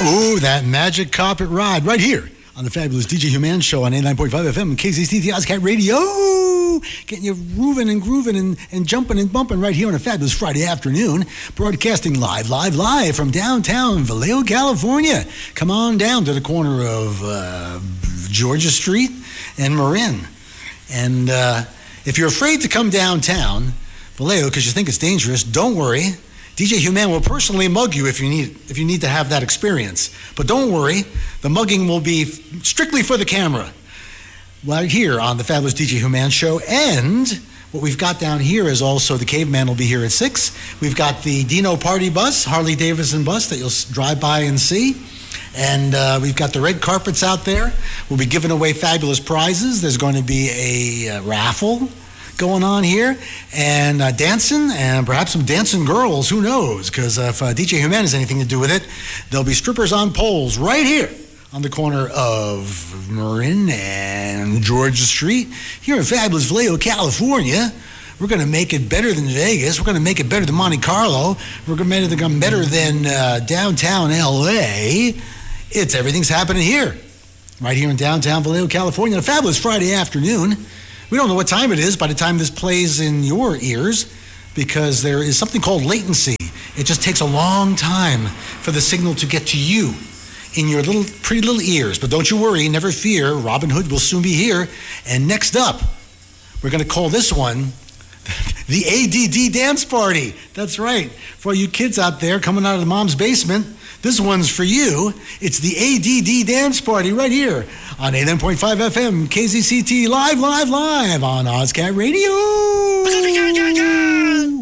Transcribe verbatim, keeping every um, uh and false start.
Oh, that magic carpet ride right here on the fabulous D J Human Show on eighty-nine point five F M, K Z C T, Ozcat Radio. Getting you grooving and grooving and, and jumping and bumping right here on a fabulous Friday afternoon. Broadcasting live, live, live from downtown Vallejo, California. Come on down to the corner of uh, Georgia Street and Marin. And uh, if you're afraid to come downtown Vallejo because you think it's dangerous, don't worry. D J Human will personally mug you if you need if you need to have that experience. But don't worry, the mugging will be strictly for the camera. Right here on the fabulous D J Human Show. And what we've got down here is also the Caveman will be here at six. We've got the Dino Party Bus, Harley Davidson bus that you'll drive by and see. And uh, we've got the red carpets out there. We'll be giving away fabulous prizes. There's going to be a uh, raffle going on here, and uh, dancing, and perhaps some dancing girls, who knows, because uh, if uh, D J Human has anything to do with it, there'll be strippers on poles right here on the corner of Marin and Georgia Street here in fabulous Vallejo, California. We're going to make it better than Vegas. We're going to make it better than Monte Carlo. We're going to make it better than uh, downtown L A. It's everything's happening here, right here in downtown Vallejo, California, on a fabulous Friday afternoon. We don't know what time it is by the time this plays in your ears, because there is something called latency. It just takes a long time for the signal to get to you in your little pretty little ears. But don't you worry, never fear, Robin Hood will soon be here. And next up, we're going to call this one the A D D Dance Party. That's right. For all you kids out there coming out of the mom's basement, this one's for you. It's the A D D Dance Party right here on eighty-nine point five F M, K Z C T, live, live, live on Ozcat Radio.